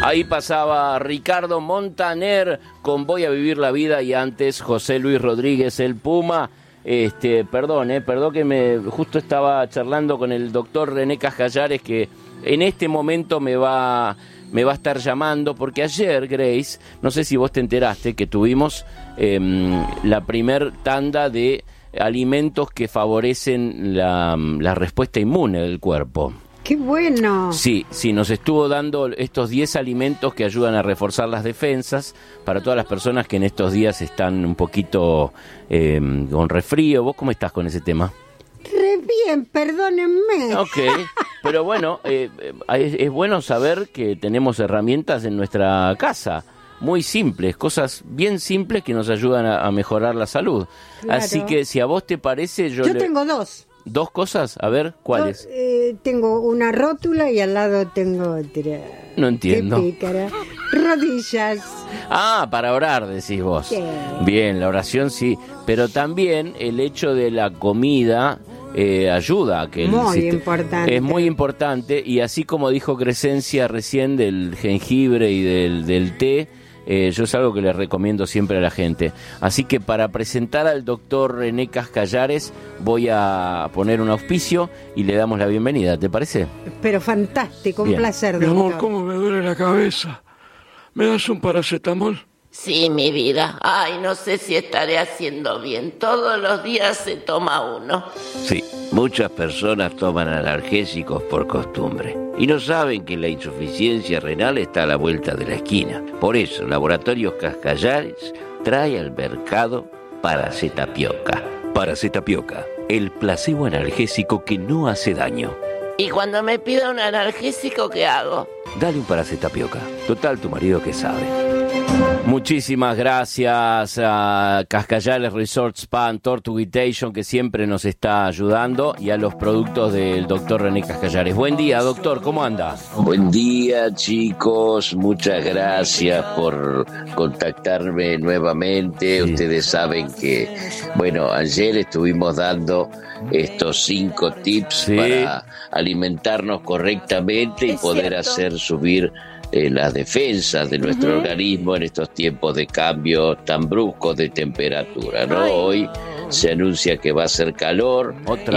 Ahí pasaba Ricardo Montaner con Voy a vivir la vida, y antes José Luis Rodríguez, el Puma. Perdón que justo estaba charlando con el doctor René Cascallares, que en este momento me va a estar llamando, porque ayer, Grace, no sé si vos te enteraste, que tuvimos la primer tanda de alimentos que favorecen la respuesta inmune del cuerpo. ¡Qué bueno! Sí, nos estuvo dando estos 10 alimentos que ayudan a reforzar las defensas para todas las personas que en estos días están un poquito con resfrío. ¿Vos cómo estás con ese tema? Re bien, perdónenme. Ok, pero bueno, es bueno saber que tenemos herramientas en nuestra casa, muy simples, cosas bien simples que nos ayudan a mejorar la salud. Claro. Así que si a vos te parece, yo tengo dos. ¿Dos cosas? A ver, ¿cuáles? Tengo una rótula y al lado tengo otra. No entiendo. Qué pícara. Rodillas. Ah, para orar, decís vos. Sí. Bien, la oración sí, pero también el hecho de la comida ayuda a que importante. Es muy importante, y así como dijo Crescencia recién del jengibre y del té, yo es algo que les recomiendo siempre a la gente. Así que para presentar al doctor René Cascallares voy a poner un auspicio y le damos la bienvenida, ¿te parece? Pero fantástico, Bien. Un placer, Mi doctor. amor, ¿cómo me duele la cabeza? ¿Me das un paracetamol? Sí, mi vida. Ay, no sé si estaré haciendo bien. Todos los días se toma uno. Sí, muchas personas toman analgésicos por costumbre y no saben que la insuficiencia renal está a la vuelta de la esquina. Por eso, Laboratorios Cascallares trae al mercado Paracetapioca. Paracetapioca, el placebo analgésico que no hace daño. Y cuando me pida un analgésico, ¿qué hago? Dale un Paracetapioca. Total, tu marido que sabe. Muchísimas gracias a Cascallares Resort Spa and Tortuguitation, que siempre nos está ayudando, y a los productos del doctor René Cascallares. Buen día, doctor, ¿cómo anda? Buen día, chicos, muchas gracias por contactarme nuevamente. Sí. Ustedes saben que, ayer estuvimos dando estos 5 tips para alimentarnos correctamente y poder hacer subir las defensas de nuestro organismo en estos tiempos de cambio tan bruscos de temperatura, ¿no? Hoy se anuncia que va a ser calor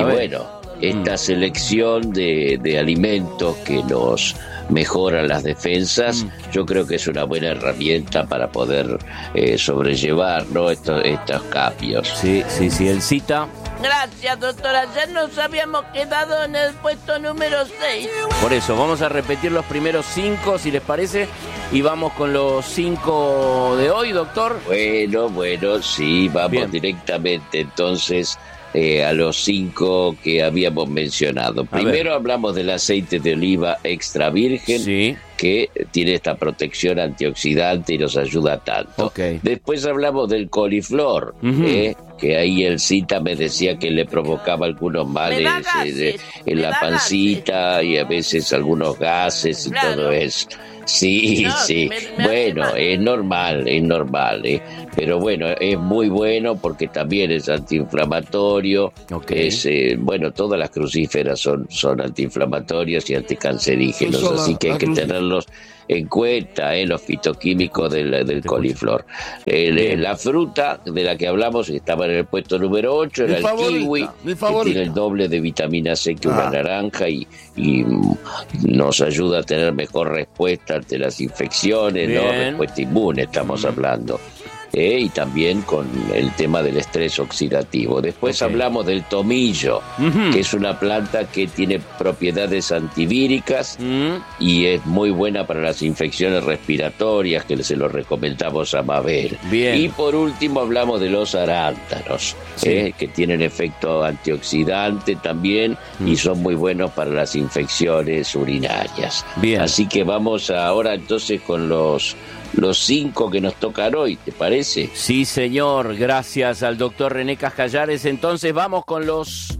esta selección de alimentos que nos mejoran las defensas, yo creo que es una buena herramienta para poder sobrellevar, ¿no? estos cambios. Sí, el cita. Gracias, doctora. Ya nos habíamos quedado en el puesto número 6. Por eso, vamos a repetir los primeros 5, si les parece, y vamos con los 5 de hoy, doctor. Bueno, sí, vamos directamente entonces a los 5 que habíamos mencionado. Primero hablamos del aceite de oliva extra virgen, que tiene esta protección antioxidante y nos ayuda tanto. Después hablamos del coliflor, que ahí el cita me decía que le provocaba algunos males en la pancita y a veces algunos gases y todo eso. Sí. Es normal, pero es muy bueno porque también es antiinflamatorio. Todas las crucíferas son antiinflamatorios y anticancerígenos, así que hay que tenerlos en cuenta, los fitoquímicos del coliflor. La fruta de la que hablamos, que estaba en el puesto número 8, era el kiwi, que tiene el doble de vitamina C que una naranja y nos ayuda a tener mejor respuesta ante las infecciones, ¿no? Respuesta inmune estamos hablando. Y también con el tema del estrés oxidativo. Después hablamos del tomillo, que es una planta que tiene propiedades antivíricas y es muy buena para las infecciones respiratorias, que se lo recomendamos a Mabel. Y por último hablamos de los arándanos, que tienen efecto antioxidante también y son muy buenos para las infecciones urinarias. Así que vamos ahora entonces con los 5 que nos tocan hoy, ¿te parece? Sí, señor, gracias al doctor René Cascallares. Entonces vamos con los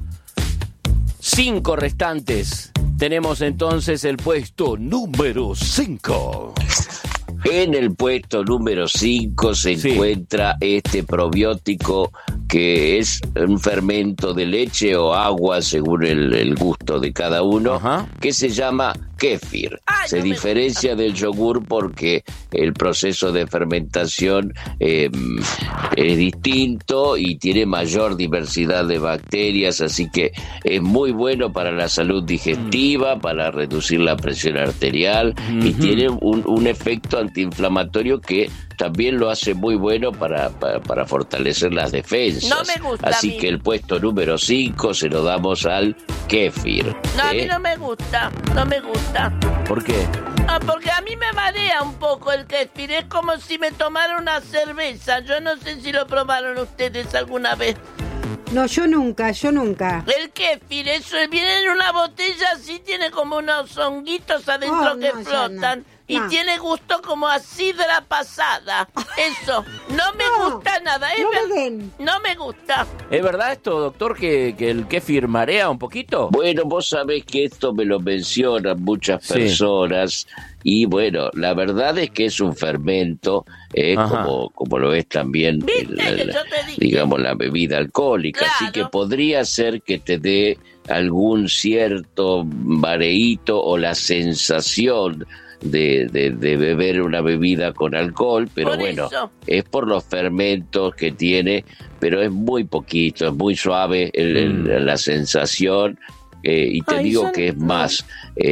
5 restantes. Tenemos entonces el puesto número 5. En el puesto número 5 se encuentra este probiótico, que es un fermento de leche o agua según el gusto de cada uno, que se llama kéfir. Se diferencia del yogur porque el proceso de fermentación es distinto y tiene mayor diversidad de bacterias, así que es muy bueno para la salud digestiva, para reducir la presión arterial y tiene un efecto antiinflamatorio que también lo hace muy bueno para fortalecer las defensas. No me gusta. Así que el puesto número 5 se lo damos al kéfir. No, a mí no me gusta. ¿Por qué? Ah, porque a mí me marea un poco el kéfir. Es como si me tomara una cerveza. Yo no sé si lo probaron ustedes alguna vez. No, yo nunca. El kéfir, eso viene en una botella así, tiene como unos honguitos adentro que flotan. Y tiene gusto como a sidra pasada. Eso, no me gusta nada. No me gusta. ¿Es verdad esto, doctor, que el kéfir marea un poquito? Bueno, vos sabés que esto me lo mencionan muchas personas. Y bueno, la verdad es que es un fermento, como lo es también, digamos, la bebida alcohólica. Claro. Así que podría ser que te dé algún cierto mareíto o la sensación de beber una bebida con alcohol, pero por bueno, eso es por los fermentos que tiene, pero es muy poquito, es muy suave la sensación. Y te digo que es más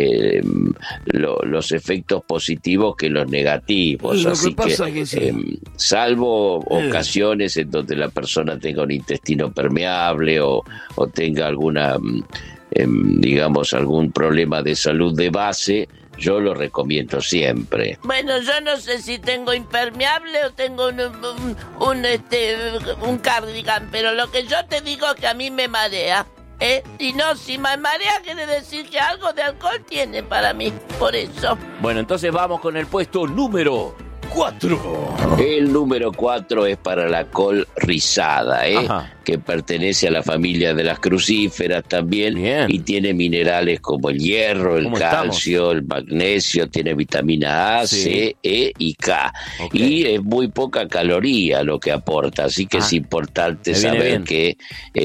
los efectos positivos que los negativos. Así que salvo ocasiones en donde la persona tenga un intestino permeable o tenga alguna, digamos, algún problema de salud de base, yo lo recomiendo siempre. Bueno, yo no sé si tengo impermeable o tengo un cardigan, pero lo que yo te digo es que a mí me marea. Y no, si me marea quiere decir que algo de alcohol tiene para mí, por eso. Bueno, entonces vamos con el puesto número 4. El número 4 es para la col rizada, que pertenece a la familia de las crucíferas también. Bien. Y tiene minerales como el hierro, el calcio, el magnesio, tiene vitamina A, C, E y K. Y es muy poca caloría lo que aporta, así que es importante saber que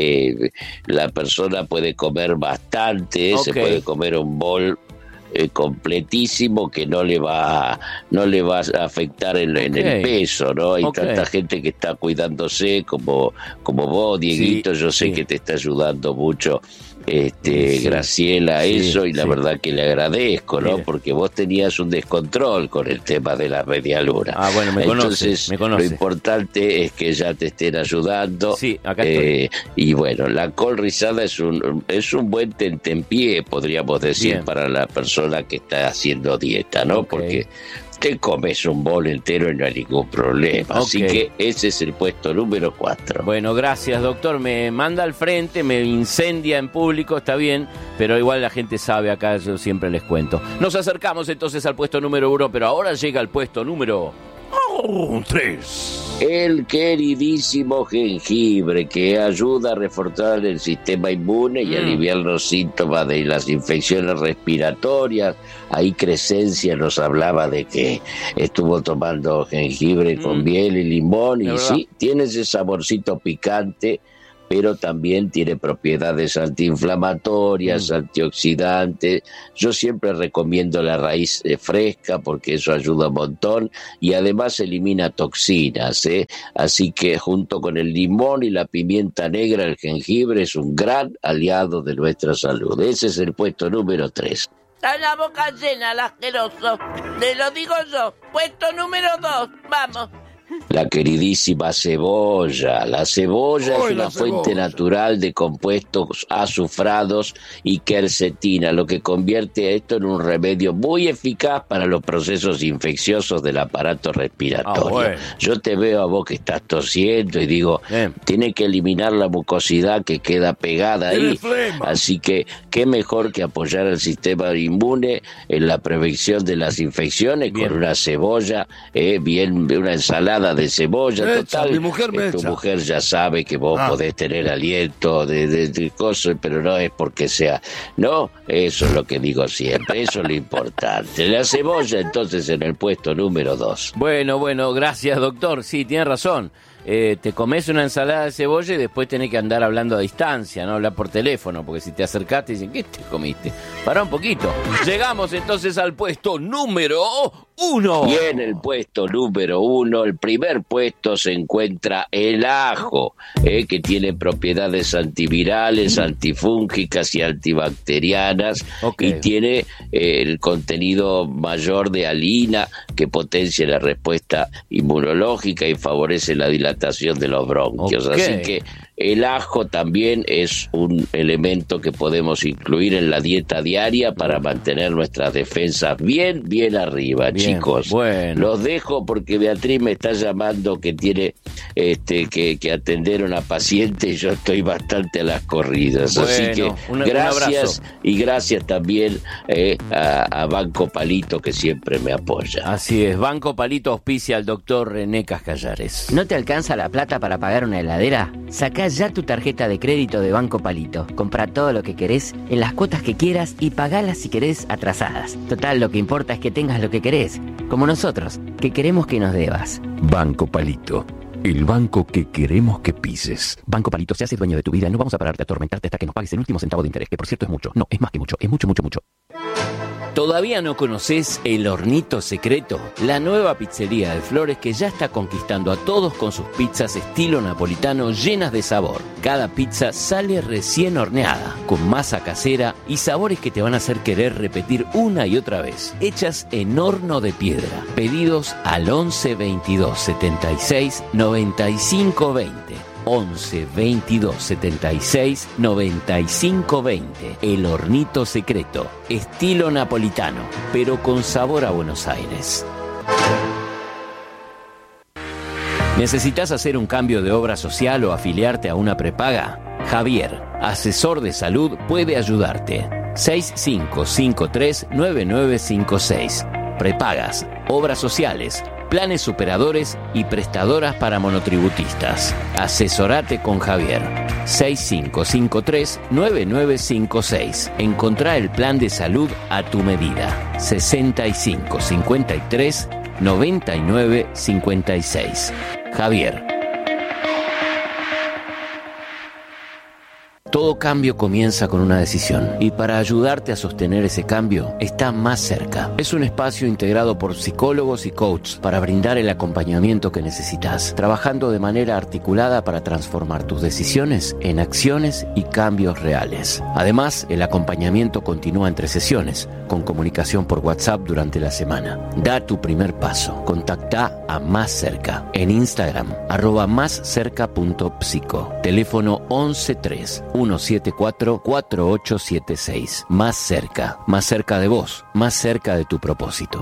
la persona puede comer bastante, se puede comer un bol completísimo que no le va a afectar en el peso, ¿no? Hay tanta gente que está cuidándose como vos, Dieguito, yo sé que te está ayudando mucho Graciela eso, y la verdad que le agradezco, ¿no? Porque vos tenías un descontrol con el tema de la media luna. Bueno, me conoce. Lo importante es que ya te estén ayudando. Sí, acá estoy. Y bueno, la col rizada es un buen tentempié, podríamos decir, para la persona que está haciendo dieta, ¿no? Porque te comes un bol entero y no hay ningún problema. Así que ese es el puesto número 4. Bueno, gracias, doctor. Me manda al frente, me incendia en público, está bien, pero igual la gente sabe acá, yo siempre les cuento. Nos acercamos entonces al puesto número 1, pero ahora llega el puesto número 3. El queridísimo jengibre, que ayuda a reforzar el sistema inmune y aliviar los síntomas de las infecciones respiratorias. Ahí Crescencia nos hablaba de que estuvo tomando jengibre con miel y limón, y sí, tiene ese saborcito picante, pero también tiene propiedades antiinflamatorias, antioxidantes. Yo siempre recomiendo la raíz fresca porque eso ayuda un montón y además elimina toxinas, Así que junto con el limón y la pimienta negra, el jengibre es un gran aliado de nuestra salud. Ese es el puesto número 3. Está la boca llena, el asqueroso. Te lo digo yo. Puesto número 2. Vamos. La queridísima cebolla. La cebolla es una fuente natural de compuestos azufrados y quercetina, lo que convierte esto en un remedio muy eficaz para los procesos infecciosos del aparato respiratorio. Yo te veo a vos que estás tosiendo y digo, tiene que eliminar la mucosidad que queda pegada ahí. Así que qué mejor que apoyar al sistema inmune en la prevención de las infecciones con una cebolla, una ensalada de cebolla, total. Mi mujer tu mujer ya sabe que vos podés tener aliento de cosas, pero no es porque sea. No, eso es lo que digo siempre, eso es lo importante. La cebolla, entonces, en el puesto número 2. Bueno, gracias, doctor. Sí, tiene razón. te comes una ensalada de cebolla y después tenés que andar hablando a distancia, no hablar por teléfono, porque si te acercaste dicen, ¿qué te comiste? Pará un poquito. Llegamos entonces al puesto número 1. Y en el puesto número 1, el primer puesto, se encuentra el ajo, que tiene propiedades antivirales, antifúngicas y antibacterianas, y tiene el contenido mayor de alina, que potencia la respuesta inmunológica y favorece la dilatación de los bronquios. Así que el ajo también es un elemento que podemos incluir en la dieta diaria para mantener nuestras defensas bien arriba, chicos. Bueno. Los dejo porque Beatriz me está llamando que tiene que atender a una paciente y yo estoy bastante a las corridas. Bueno, así que gracias, y gracias también a Banco Palito, que siempre me apoya. Así es, Banco Palito auspicia al doctor René Cascallares. ¿No te alcanza la plata para pagar una heladera? Sacá ya tu tarjeta de crédito de Banco Palito. Compra todo lo que querés en las cuotas que quieras y pagalas si querés atrasadas. Total, lo que importa es que tengas lo que querés. Como nosotros, que queremos que nos debas. Banco Palito. El banco que queremos que pises. Banco Palito, se hace dueño de tu vida. No vamos a pararte a atormentarte hasta que nos pagues el último centavo de interés, que por cierto es mucho. No, es más que mucho. Es mucho. ¿Todavía no conoces El Hornito Secreto? La nueva pizzería de Flores que ya está conquistando a todos con sus pizzas estilo napolitano llenas de sabor. Cada pizza sale recién horneada, con masa casera y sabores que te van a hacer querer repetir una y otra vez. Hechas en horno de piedra. Pedidos al 11 22 76 95 20. 11 22 76 95 20. El Hornito Secreto, estilo napolitano, pero con sabor a Buenos Aires. ¿Necesitas hacer un cambio de obra social o afiliarte a una prepaga? Javier, asesor de salud, puede ayudarte. 6553-9956. Prepagas, obras sociales, planes superadores y prestadoras para monotributistas. Asesorate con Javier. 6553-9956. Encontrá el plan de salud a tu medida. 6553-9956. Javier. Todo cambio comienza con una decisión, y para ayudarte a sostener ese cambio está Más Cerca. Es un espacio integrado por psicólogos y coaches para brindar el acompañamiento que necesitas, trabajando de manera articulada para transformar tus decisiones en acciones y cambios reales. Además, el acompañamiento continúa entre sesiones, con comunicación por WhatsApp durante la semana. Da tu primer paso. Contacta a Más Cerca en Instagram, @máscerca.psico. Teléfono 113 174 4876. Más cerca de vos, más cerca de tu propósito.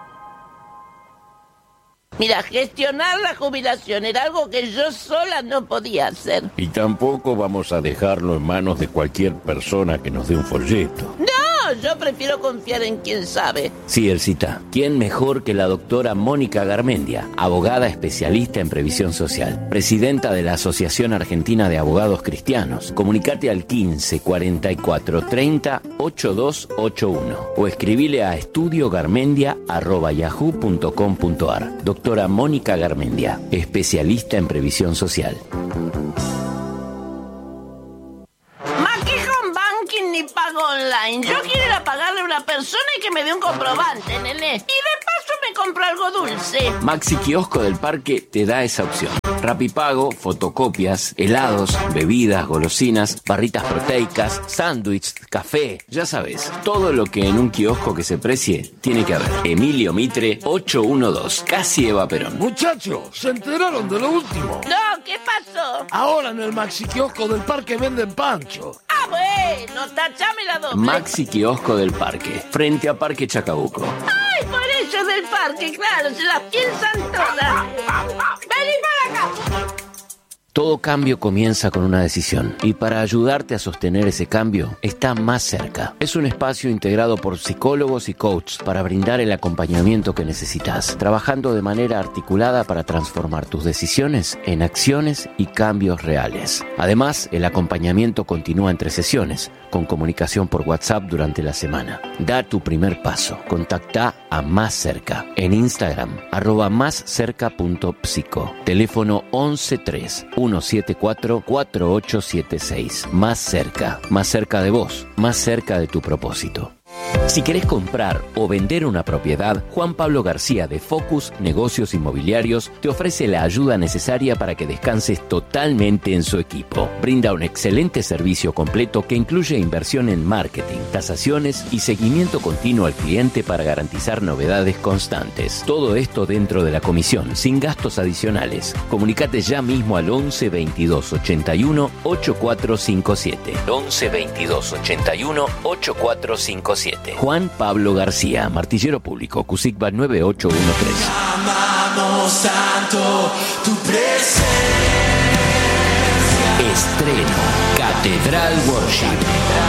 Mira, gestionar la jubilación era algo que yo sola no podía hacer. Y tampoco vamos a dejarlo en manos de cualquier persona que nos dé un folleto. ¡No! Yo prefiero confiar en quien sabe. Sí, Elcita. ¿Quién mejor que la doctora Mónica Garmendia, abogada especialista en previsión social, presidenta de la Asociación Argentina de Abogados Cristianos? Comunicate al 15 44 30 8281 o escribile a estudiogarmendia@yahoo.com.ar. Doctora Mónica Garmendia, especialista en previsión social. Ni pago online. Yo quiero ir a pagarle a una persona y que me dé un comprobante, nene. Y de paso me compro algo dulce. Maxi Kiosco del Parque te da esa opción. Rapipago, fotocopias, helados, bebidas, golosinas, barritas proteicas, sándwich, café. Ya sabes, todo lo que en un kiosco que se precie tiene que haber. Emilio Mitre, 812, casi Eva Perón. Muchachos, ¿se enteraron de lo último? No, ¿qué pasó? Ahora en el Maxi Kiosco del Parque venden pancho. Ah, bueno, tachame la doble. Maxi Kiosco del Parque, frente a Parque Chacabuco. Ay, por eso del parque, claro, se las piensan todas. Vení para acá. Todo cambio comienza con una decisión y para ayudarte a sostener ese cambio está Más Cerca. Es un espacio integrado por psicólogos y coaches para brindar el acompañamiento que necesitas, trabajando de manera articulada para transformar tus decisiones en acciones y cambios reales. Además, el acompañamiento continúa entre sesiones, con comunicación por WhatsApp durante la semana. Da tu primer paso. Contacta a Más Cerca en Instagram, @máscerca.psico. Teléfono 113-174-4876. Más cerca de vos, más cerca de tu propósito. Si querés comprar o vender una propiedad, Juan Pablo García de Focus Negocios Inmobiliarios te ofrece la ayuda necesaria para que descanses totalmente en su equipo. Brinda un excelente servicio completo que incluye inversión en marketing, tasaciones y seguimiento continuo al cliente para garantizar novedades constantes. Todo esto dentro de la comisión, sin gastos adicionales. Comunicate ya mismo al 11 22 81 8457. 11 22 81 8457. Juan Pablo García, Martillero Público, Cusigba 9813. Amamos tanto tu presencia. Estreno Catedral Worship.